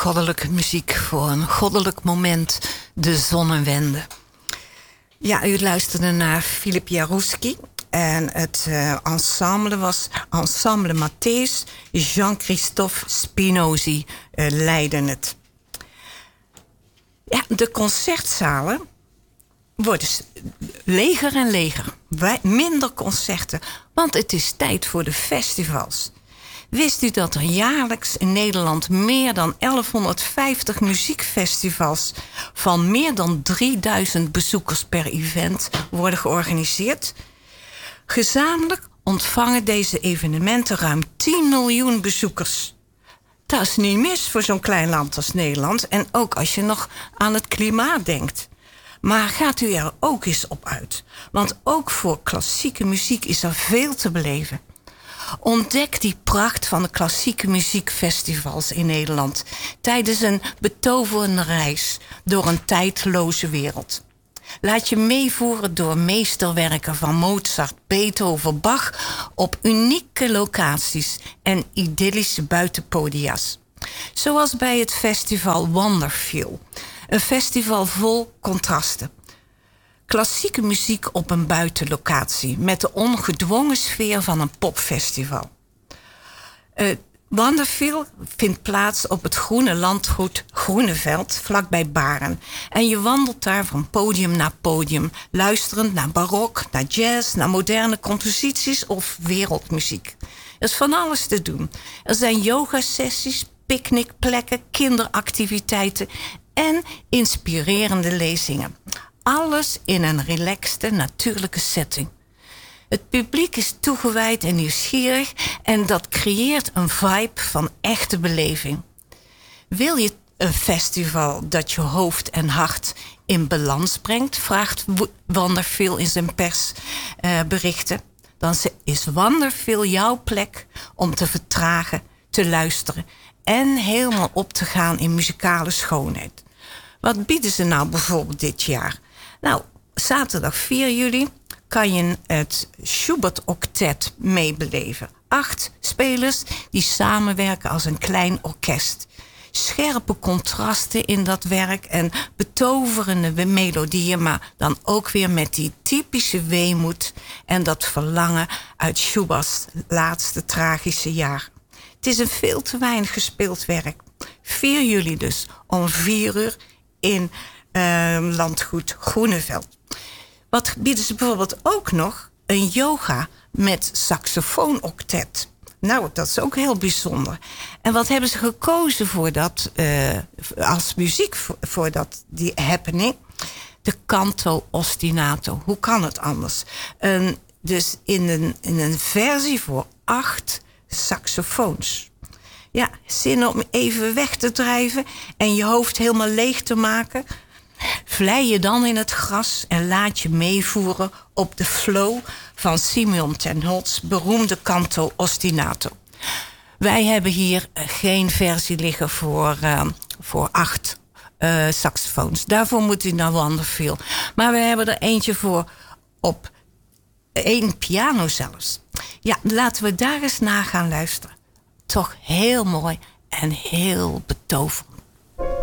goddelijke muziek voor een goddelijk moment, de zonnewende. Ja, u luisterde naar Philip Jarouski en het ensemble was Ensemble Matthäus. Jean-Christophe Spinozzi leidden het. Ja, de concertzalen worden leger en leger. Minder concerten, want het is tijd voor de festivals. Wist u dat er jaarlijks in Nederland meer dan 1150 muziekfestivals van meer dan 3000 bezoekers per event worden georganiseerd? Gezamenlijk ontvangen deze evenementen ruim 10 miljoen bezoekers. Dat is niet mis voor zo'n klein land als Nederland en ook als je nog aan het klimaat denkt. Maar gaat u er ook eens op uit? Want ook voor klassieke muziek is er veel te beleven. Ontdek die pracht van de klassieke muziekfestivals in Nederland tijdens een betoverende reis door een tijdloze wereld. Laat je meevoeren door meesterwerken van Mozart, Beethoven, Bach op unieke locaties en idyllische buitenpodia's. Zoals bij het festival Wonderfeel. Een festival vol contrasten. Klassieke muziek op een buitenlocatie met de ongedwongen sfeer van een popfestival. Wonderfeel vindt plaats op het groene landgoed Groeneveld, vlakbij Baren. En je wandelt daar van podium naar podium, luisterend naar barok, naar jazz, naar moderne composities of wereldmuziek. Er is van alles te doen. Er zijn yogasessies, picknickplekken, kinderactiviteiten en inspirerende lezingen. Alles in een relaxte, natuurlijke setting. Het publiek is toegewijd en nieuwsgierig en dat creëert een vibe van echte beleving. Wil je een festival dat je hoofd en hart in balans brengt, vraagt Wonderfeel in zijn persberichten. Dan is Wonderfeel jouw plek om te vertragen, te luisteren en helemaal op te gaan in muzikale schoonheid. Wat bieden ze nou bijvoorbeeld dit jaar? Nou, zaterdag 4 juli kan je het Schubert Octet meebeleven. 8 spelers die samenwerken als een klein orkest. Scherpe contrasten in dat werk en betoverende melodieën, maar dan ook weer met die typische weemoed en dat verlangen uit Schuberts laatste tragische jaar. Het is een veel te weinig gespeeld werk. 4 juli dus, om 4 uur in landgoed Groeneveld. Wat bieden ze bijvoorbeeld ook nog? Een yoga met saxofoonoctet. Nou, dat is ook heel bijzonder. En wat hebben ze gekozen voor dat, als muziek voor die happening? De canto ostinato. Hoe kan het anders? Dus in een versie voor 8 saxofoons. Ja, zin om even weg te drijven en je hoofd helemaal leeg te maken. Vlei je dan in het gras en laat je meevoeren op de flow van Simeon ten Holt's beroemde canto ostinato. Wij hebben hier geen versie liggen voor 8 saxofoons. Daarvoor moet u naar Wonderfeel. Maar we hebben er eentje voor op 1 piano zelfs. Ja, laten we daar eens naar gaan luisteren. Toch heel mooi en heel betoverend.